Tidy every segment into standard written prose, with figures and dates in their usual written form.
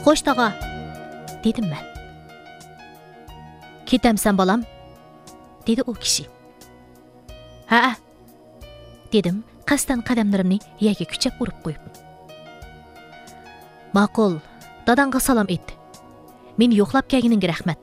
Qo'sh tog'a, dedim men. Ketamsan bolam, dedi u kishi. Ha, dedim qasdan qadamlarimni yerga kuchab urib qo'yib. Ma'qul, dadangga salom et. Meni yo'qlab kelganingga rahmat.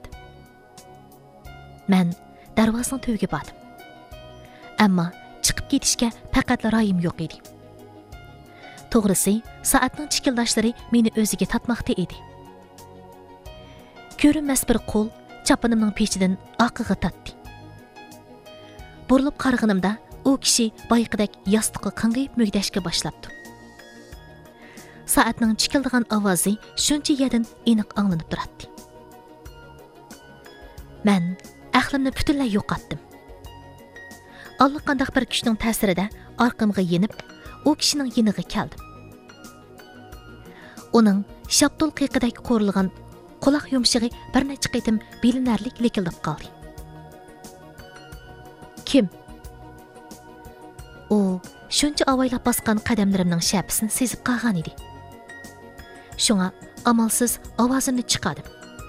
Men darvozaning töviga bordim. Ammo chiqib ketishga faqat ra'yim yo'q edi. To'g'risi, soatning chikildashlari meni o'ziga tatmoqda edi. Ko'rinmas bir qo'l chapanimning pechidan orqaga tatdi. Burilib qarag'animda u kishi boyqidek yostiqqa qing'iyib mugdashga boshlabdi. Soatning chikildigan ovozi shuncha yerdan aniq anglanib turardi. Men aqlimni butunlay yo'qotdim. Allaqanday bir kuchning ta'sirida orqamga yenib, u kishining yeniga keldim. Uning shaptul qiyiqidek qo'rilgan quloq yumshig'i bir necha qitim bilinarlik lekildib qoldi. Kim? U shuncha avaylab bosgan qadamlarimning shapisini sezib qolgan edi. Shunga amalsiz ovozimni chiqardim.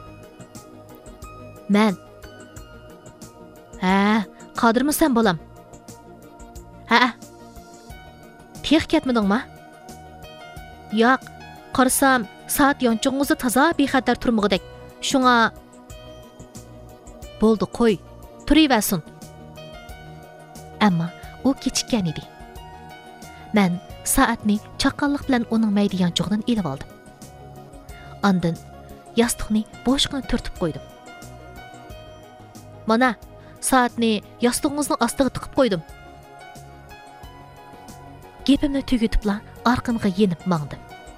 Men. Ha, qodirmisan bolam? Ha. Tex ketmedingmi? Yo'q, qarasam soat yonchog'ingizni toza bexatar turmag'idek. Shunga bo'ldi, qo'y, turaversin. Ammo u kechikkan edi. Men soatni chaqqonlik bilan uning mayda yonchog'idan elib oldim. Ondan yostiqni boshqani turtib qo'ydim. Mana, soatni yostiqingizning ostiga tiqib qo'ydim. Gapimni tugatibla orqamga yenib mangdim.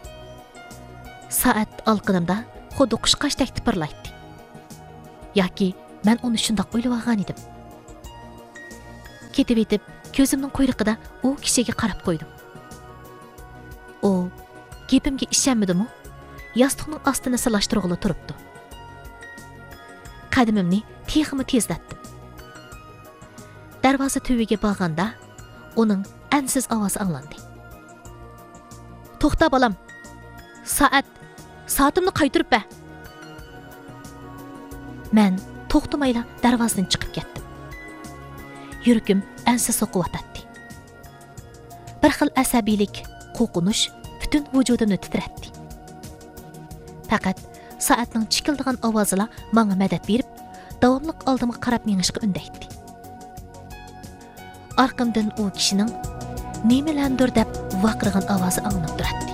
Soat olqinimda xuddi qushqashdek tipirlaydi. Yoki men uni shundoq o'ylab olgan edim. Ketib etib, ko'zimning quyruqida u kishiga qarab qo'ydim. U gapimga ishonmadimi? Yostiqning ostini silashtirg'ili turibdi. Qadimimni teximi tezlatdim. Darvoza tuviga borganda uning ansiz ovozi anglandi. To'xta bolam. Soatimni qaytirib ber. Men to'xtamayla darvozadan chiqib ketdim. Yuragim ansiz so'qiyotdi. Bir xil asabiylik, qo'rqinish butun vujudimni titratdi. Faqat soatning chikildigan ovozila menga madad berib, davomli oldimga qarab menishga undaydi. Arqamdan u kishining nimalandir deb vaqirgan ovozi anglanib turardi.